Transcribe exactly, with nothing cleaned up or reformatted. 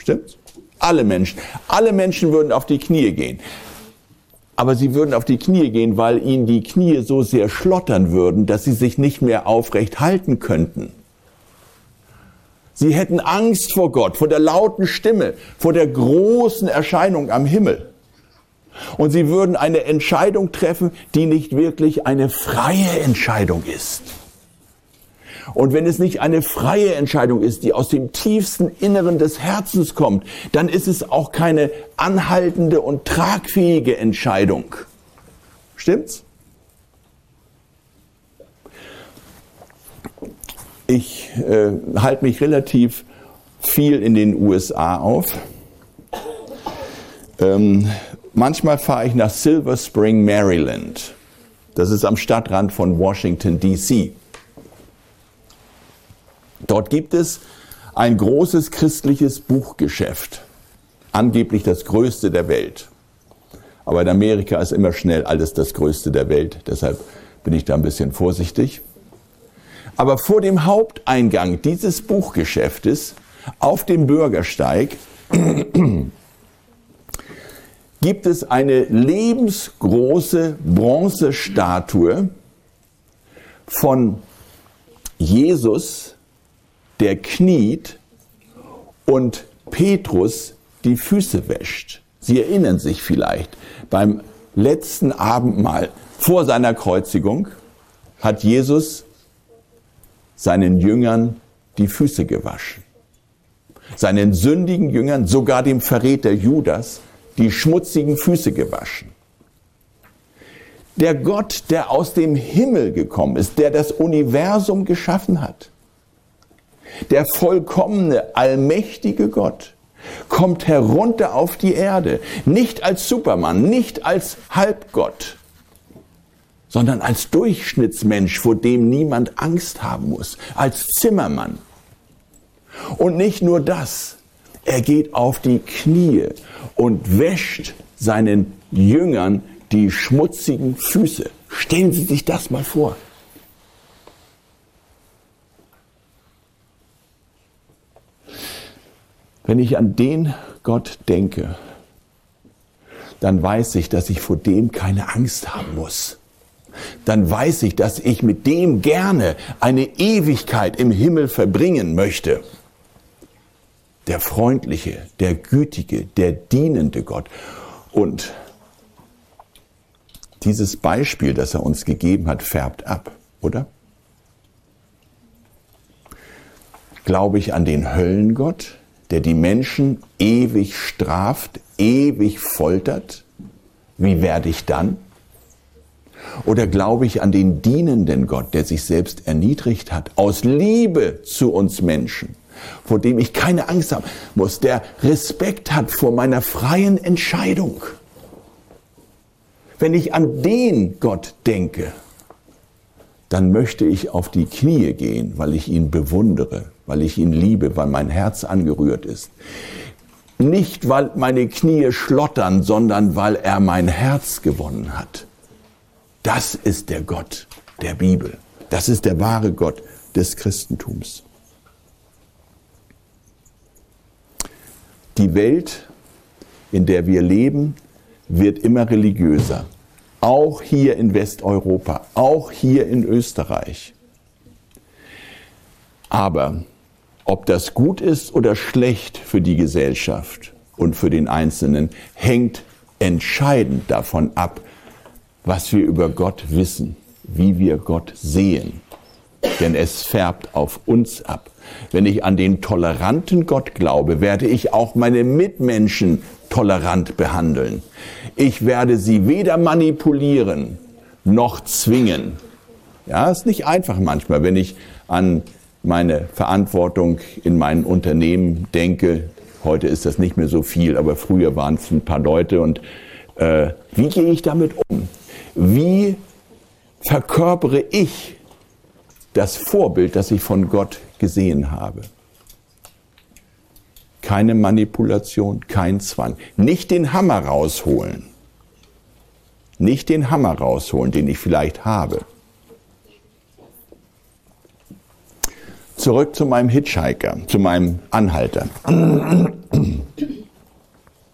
Stimmt's? Alle Menschen. Alle Menschen würden auf die Knie gehen. Aber sie würden auf die Knie gehen, weil ihnen die Knie so sehr schlottern würden, dass sie sich nicht mehr aufrecht halten könnten. Sie hätten Angst vor Gott, vor der lauten Stimme, vor der großen Erscheinung am Himmel. Und sie würden eine Entscheidung treffen, die nicht wirklich eine freie Entscheidung ist. Und wenn es nicht eine freie Entscheidung ist, die aus dem tiefsten Inneren des Herzens kommt, dann ist es auch keine anhaltende und tragfähige Entscheidung. Stimmt's? Ich äh, halte mich relativ viel in den U S A auf. Ähm, manchmal fahre ich nach Silver Spring, Maryland. Das ist am Stadtrand von Washington, D C Dort gibt es ein großes christliches Buchgeschäft, angeblich das größte der Welt. Aber in Amerika ist immer schnell alles das größte der Welt, deshalb bin ich da ein bisschen vorsichtig. Aber vor dem Haupteingang dieses Buchgeschäftes, auf dem Bürgersteig, gibt es eine lebensgroße Bronzestatue von Jesus, der kniet und Petrus die Füße wäscht. Sie erinnern sich vielleicht, beim letzten Abendmahl vor seiner Kreuzigung hat Jesus seinen Jüngern die Füße gewaschen. Seinen sündigen Jüngern, sogar dem Verräter Judas, die schmutzigen Füße gewaschen. Der Gott, der aus dem Himmel gekommen ist, der das Universum geschaffen hat, der vollkommene, allmächtige Gott, kommt herunter auf die Erde, nicht als Superman, nicht als Halbgott, sondern als Durchschnittsmensch, vor dem niemand Angst haben muss, als Zimmermann. Und nicht nur das, er geht auf die Knie und wäscht seinen Jüngern die schmutzigen Füße. Stellen Sie sich das mal vor. Wenn ich an den Gott denke, dann weiß ich, dass ich vor dem keine Angst haben muss. Dann weiß ich, dass ich mit dem gerne eine Ewigkeit im Himmel verbringen möchte. Der freundliche, der gütige, der dienende Gott. Und dieses Beispiel, das er uns gegeben hat, färbt ab, oder? Glaube ich an den Höllengott, der die Menschen ewig straft, ewig foltert? Wie werde ich dann? Oder glaube ich an den dienenden Gott, der sich selbst erniedrigt hat, aus Liebe zu uns Menschen, vor dem ich keine Angst haben muss, der Respekt hat vor meiner freien Entscheidung? Wenn ich an den Gott denke, dann möchte ich auf die Knie gehen, weil ich ihn bewundere, weil ich ihn liebe, weil mein Herz angerührt ist. Nicht, weil meine Knie schlottern, sondern weil er mein Herz gewonnen hat. Das ist der Gott der Bibel. Das ist der wahre Gott des Christentums. Die Welt, in der wir leben, wird immer religiöser. Auch hier in Westeuropa, auch hier in Österreich. Aber ob das gut ist oder schlecht für die Gesellschaft und für den Einzelnen, hängt entscheidend davon ab, was wir über Gott wissen, wie wir Gott sehen. Denn es färbt auf uns ab. Wenn ich an den toleranten Gott glaube, werde ich auch meine Mitmenschen tolerant behandeln. Ich werde sie weder manipulieren noch zwingen. Ja, ist nicht einfach manchmal, wenn ich an meine Verantwortung in meinem Unternehmen denke. Heute ist das nicht mehr so viel, aber früher waren es ein paar Leute. Und äh, wie gehe ich damit um? Wie verkörpere ich das Vorbild, das ich von Gott gesehen habe? Keine Manipulation, kein Zwang. Nicht den Hammer rausholen. Nicht den Hammer rausholen, den ich vielleicht habe. Zurück zu meinem Hitchhiker, zu meinem Anhalter.